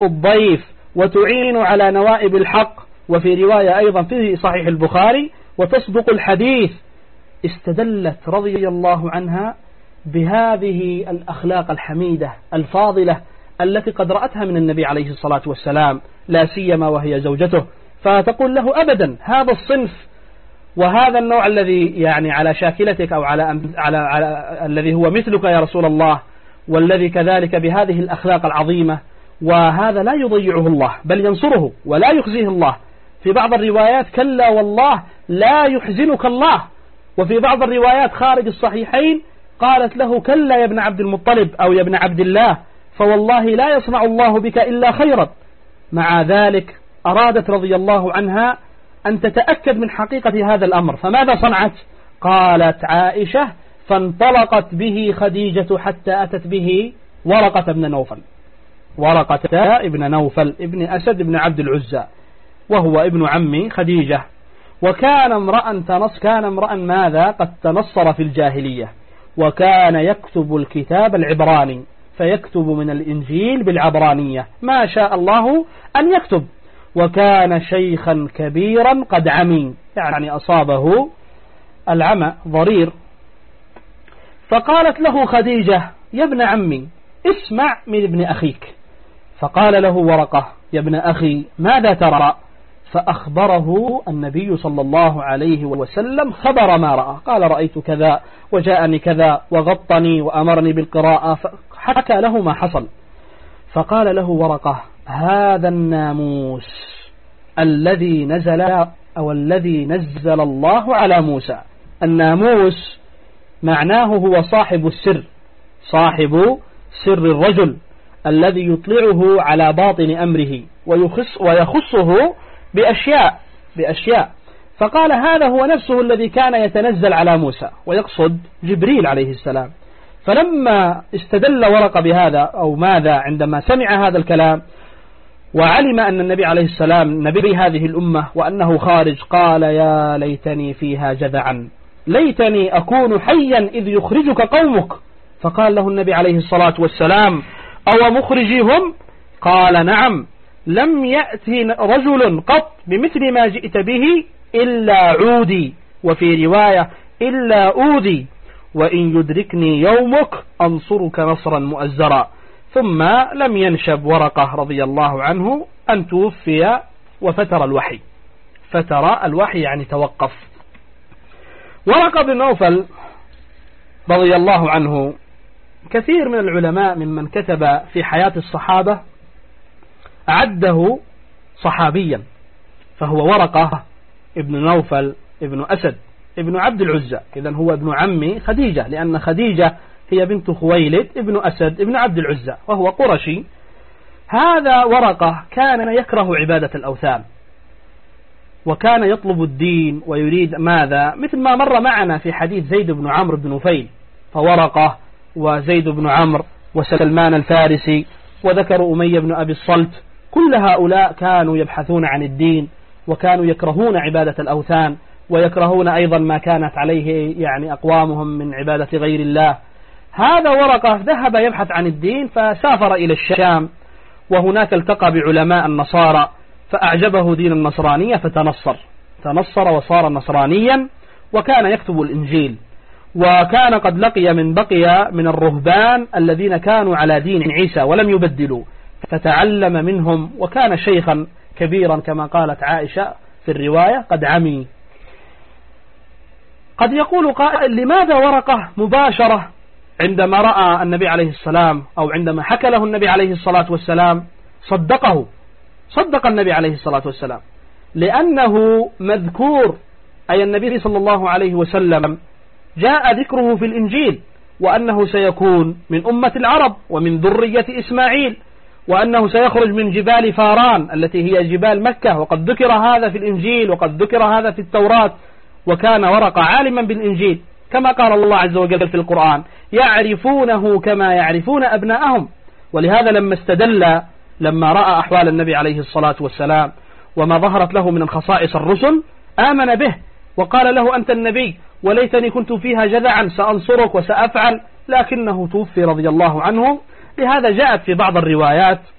الضيف وتعين على نوائب الحق، وفي رواية أيضا في صحيح البخاري وتصدق الحديث. استدلت رضي الله عنها بهذه الأخلاق الحميدة الفاضلة التي قد رأتها من النبي عليه الصلاة والسلام، لا سيما وهي زوجته، فتقول له أبدا هذا الصنف وهذا النوع الذي يعني على شاكلتك أو على الذي هو مثلك يا رسول الله، والذي كذلك بهذه الأخلاق العظيمة، وهذا لا يضيعه الله بل ينصره ولا يخزيه الله. في بعض الروايات كلا والله لا يحزنك الله، وفي بعض الروايات خارج الصحيحين قالت له كلا يا ابن عبد المطلب أو يا ابن عبد الله، فوالله لا يصنع الله بك إلا خيرا. مع ذلك أرادت رضي الله عنها أن تتأكد من حقيقة هذا الأمر، فماذا صنعت؟ قالت عائشة فانطلقت به خديجة حتى أتت به ورقة ابن نوفل، ورقة ابن نوفل ابن أسد ابن عبد العزى، وهو ابن عم خديجة، وكان امرأ ماذا قد تنصر في الجاهلية، وكان يكتب الكتاب العبراني، فيكتب من الإنجيل بالعبرانية ما شاء الله أن يكتب، وكان شيخا كبيرا قد عمي، يعني أصابه العمى ضرير. فقالت له خديجة يا ابن عمي اسمع من ابن أخيك، فقال له ورقة يا ابن أخي ماذا ترى؟ فأخبره النبي صلى الله عليه وسلم خبر ما رأى، قال رأيت كذا وجاءني كذا وغطني وأمرني بالقراءة، فحكى له ما حصل. فقال له ورقة هذا الناموس الذي نزل الله على موسى. الناموس معناه هو صاحب السر، صاحب سر الرجل الذي يطلعه على باطن أمره ويخصه بأشياء. فقال هذا هو نفسه الذي كان يتنزل على موسى، ويقصد جبريل عليه السلام. فلما استدل ورقة بهذا أو ماذا عندما سمع هذا الكلام وعلم أن النبي عليه السلام نبي هذه الأمة وأنه خارج، قال يا ليتني فيها جذعا، ليتني أكون حيا إذ يخرجك قومك. فقال له النبي عليه الصلاة والسلام أو مخرجيهم؟ قال نعم، لم يأتي رجل قط بمثل ما جئت به إلا عودي، وفي رواية إلا أوذي، وإن يدركني يومك أنصرك نصرا مؤزرا. ثم لم ينشب ورقة رضي الله عنه أن توفي وفتر الوحي، فتر الوحي يعني توقف. ورقة بن نوفل رضي الله عنه كثير من العلماء ممن كتب في حياة الصحابة عده صحابيا، فهو ورقة ابن نوفل ابن أسد ابن عبد العزى، إذن هو ابن عم خديجة، لأن خديجة هي بنت خويلد ابن أسد ابن عبد العزى وهو قرشي. هذا ورقة كان يكره عبادة الأوثان، وكان يطلب الدين ويريد ماذا، مثل ما مر معنا في حديث زيد بن عمرو بن نفيل، فورقة وزيد بن عمرو وسلمان الفارسي وذكر أمية بن أبي الصلت، كل هؤلاء كانوا يبحثون عن الدين، وكانوا يكرهون عبادة الأوثان، ويكرهون أيضا ما كانت عليه يعني أقوامهم من عبادة غير الله. هذا ورقة ذهب يبحث عن الدين، فسافر إلى الشام، وهناك التقى بعلماء النصارى فأعجبه دين النصرانية فتنصر وصار نصرانيا، وكان يكتب الإنجيل، وكان قد لقي من بقي من الرهبان الذين كانوا على دين عيسى ولم يبدلوا، فتعلم منهم، وكان شيخا كبيرا كما قالت عائشة في الرواية قد عمي. قد يقول قائل لماذا ورقة مباشرة عندما رأى النبي عليه السلام أو عندما حكى له النبي عليه الصلاة والسلام صدق النبي عليه الصلاة والسلام، لأنه مذكور، أي النبي صلى الله عليه وسلم جاء ذكره في الإنجيل، وأنه سيكون من أمة العرب ومن ذرية إسماعيل، وأنه سيخرج من جبال فاران التي هي جبال مكة، وقد ذكر هذا في الإنجيل وقد ذكر هذا في التوراة. وكان ورقة عالما بالإنجيل كما قال الله عز وجل في القرآن يعرفونه كما يعرفون أبناءهم. ولهذا لما استدل، لما رأى أحوال النبي عليه الصلاة والسلام وما ظهرت له من الخصائص الرسل، آمن به وقال له أنت النبي، وليتني كنت فيها جذعا سأنصرك وسأفعل، لكنه توفي رضي الله عنه. لهذا جاءت في بعض الروايات